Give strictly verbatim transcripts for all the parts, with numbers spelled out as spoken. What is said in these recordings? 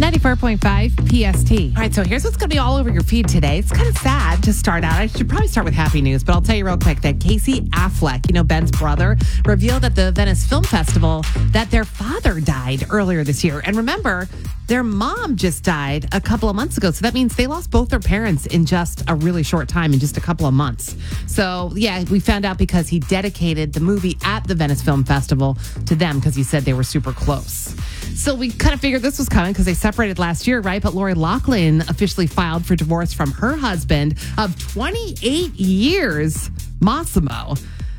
ninety-four point five P S T. All right, so here's what's going to be all over your feed today. It's kind of sad to start out. I should probably start with happy news, but I'll tell you real quick that Casey Affleck, you know, Ben's brother, revealed at the Venice Film Festival that their father died earlier this year. And remember, their mom just died a couple of months ago. So that means they lost both their parents in just a really short time, in just a couple of months. So, yeah, we found out because he dedicated the movie at the Venice Film Festival to them because he said they were super close. So we kind of figured this was coming because they separated last year, right? But Lori Loughlin officially filed for divorce from her husband of twenty-eight years, Massimo.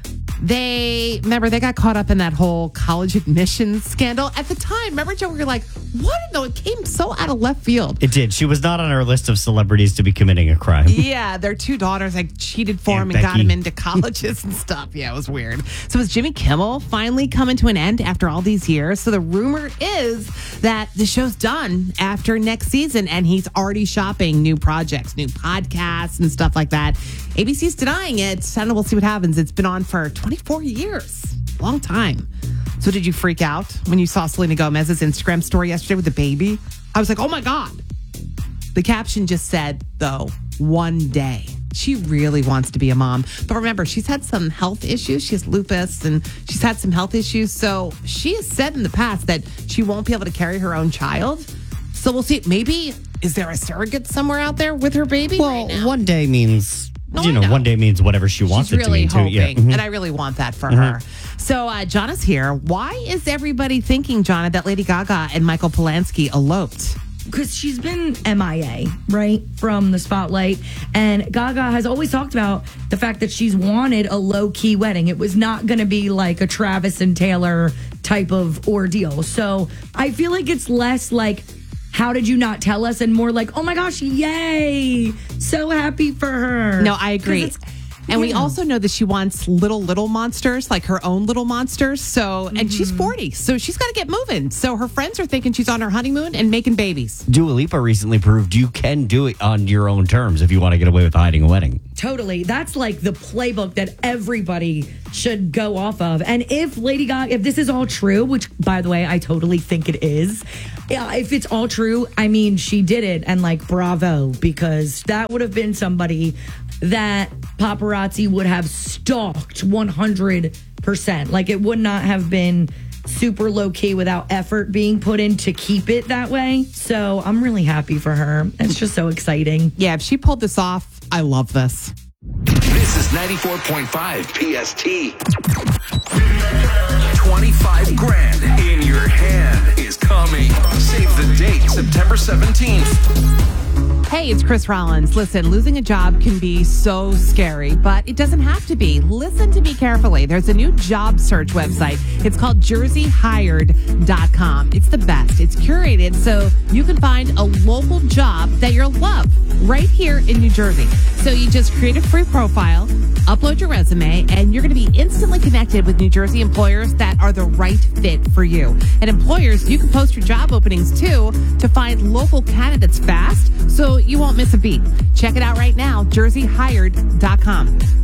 They, remember, they got caught up in that whole college admissions scandal. At the time, remember, Joe, we were like, what? No, it came so out of left field. It did. She was not on our list of celebrities to be committing a crime. Yeah, their two daughters like cheated for Aunt him and Becky. got him into colleges and stuff. Yeah, it was weird. So is Jimmy Kimmel finally coming to an end after all these years? So the rumor is that the show's done after next season, and he's already shopping new projects, new podcasts and stuff like that. A B C's denying it. I don't know, we'll see what happens. It's been on for twenty-four years. Long time. So did you freak out when you saw Selena Gomez's Instagram story yesterday with the baby? I was like, oh my God. The caption just said, though, one day. She really wants to be a mom. But remember, she's had some health issues. She has lupus and she's had some health issues. So she has said in the past that she won't be able to carry her own child. So we'll see. Maybe, is there a surrogate somewhere out there with her baby? Well, right now? one day means, No, you I know, know. one day means whatever she wants She's it to really mean, hoping, too. Yeah. Mhm. and I really want that for Mhm. her. So uh, John is here. Why is everybody thinking, John, that Lady Gaga and Michael Polanski eloped? Because she's been M I A, right, from the spotlight. And Gaga has always talked about the fact that she's wanted a low-key wedding. It was not going to be like a Travis and Taylor type of ordeal. So I feel like it's less like, how did you not tell us? And more like, oh my gosh, yay. So happy for her. No, I agree. 'Cause it's- And we yeah. also know that she wants little, little monsters, like her own little monsters. So, and she's forty, so she's got to get moving. So her friends are thinking she's on her honeymoon and making babies. Dua Lipa recently proved you can do it on your own terms if you want to get away with hiding a wedding. Totally. That's like the playbook that everybody should go off of. And if Lady Gaga, if this is all true, which by the way, I totally think it is. Yeah, if it's all true, I mean, she did it and like bravo, because that would have been somebody that paparazzi would have stalked one hundred percent. Like it would not have been super low key without effort being put in to keep it that way. So I'm really happy for her. It's just so exciting. Yeah, if she pulled this off, I love this. This is ninety-four point five P S T. twenty-five grand in your hand is coming. Save the date, September seventeenth. Hey, it's Chris Rollins. Listen, losing a job can be so scary, but it doesn't have to be. Listen to me carefully. There's a new job search website. It's called jersey hired dot com. It's the best. It's curated so you can find a local job that you'll love right here in New Jersey. So you just create a free profile, upload your resume, and you're going to be instantly connected with New Jersey employers that are the right fit for you. And employers, you can post your job openings too to find local candidates fast so you won't miss a beat. Check it out right now, jersey hired dot com.